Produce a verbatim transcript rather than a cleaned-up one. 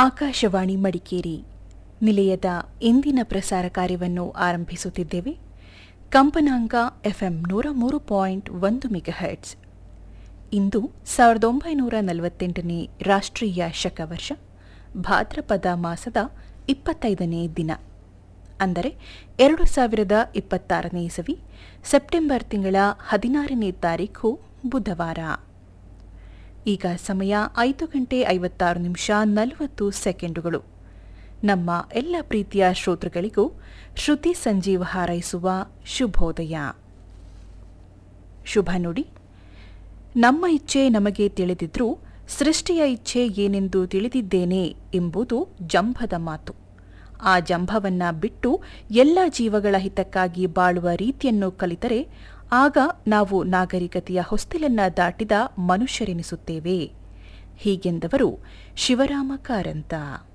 ಆಕಾಶವಾಣಿ ಮಡಿಕೇರಿ ನಿಲಯದ ಇಂದಿನ ಪ್ರಸಾರ ಕಾರ್ಯವನ್ನು ಆರಂಭಿಸುತ್ತಿದ್ದೇವೆ. ಕಂಪನಾಂಕ ಎಫ್ಎಂ ನೂರ ಮೂರು ಪಾಯಿಂಟ್ ಒಂದು ಮೆಗಾಹೆರ್ಟ್ಸ್. ಇಂದು ಸಾವಿರದ ಒಂಬೈನೂರ ನಲವತ್ತೆಂಟನೇ ರಾಷ್ಟ್ರೀಯ ಶಕವರ್ಷ ಭಾದ್ರಪದ ಮಾಸದ ಇಪ್ಪತ್ತೈದನೇ ದಿನ, ಅಂದರೆ ಎರಡು ಸಾವಿರದ ಇಪ್ಪತ್ತಾರನೇ ಇಸವಿ ಸೆಪ್ಟೆಂಬರ್ ತಿಂಗಳ ಹದಿನಾರನೇ ತಾರೀಖು ಬುಧವಾರ. ಈಗ ಸಮಯ ಐದು ಗಂಟೆ ಐವತ್ತಾರು ನಿಮಿಷ ನಲವತ್ತು ಸೆಕೆಂಡುಗಳು. ನಮ್ಮ ಎಲ್ಲ ಪ್ರೀತಿಯ ಶ್ರೋತೃಗಳಿಗೂ ಶ್ರುತಿ ಸಂಜೀವ ಹಾರೈಸುವ ಶುಭೋದಯ. ಶುಭ ನುಡಿ. ನಮ್ಮ ಇಚ್ಛೆ ನಮಗೆ ತಿಳಿದಿದ್ರೂ ಸೃಷ್ಟಿಯ ಇಚ್ಛೆ ಏನೆಂದು ತಿಳಿದಿದ್ದೇನೆ ಎಂಬುದು ಜಂಭದ ಮಾತು. ಆ ಜಂಭವನ್ನ ಬಿಟ್ಟು ಎಲ್ಲ ಜೀವಗಳ ಹಿತಕ್ಕಾಗಿ ಬಾಳುವ ರೀತಿಯನ್ನು ಕಲಿತರೆ ಆಗ ನಾವು ನಾಗರಿಕತೆಯ ಹೊಸ್ತಿಲನ್ನ ದಾಟಿದ ಮನುಷ್ಯರೆನಿಸುತ್ತೇವೆ. ಹೀಗೆಂದವರು ಶಿವರಾಮ ಕಾರಂತ.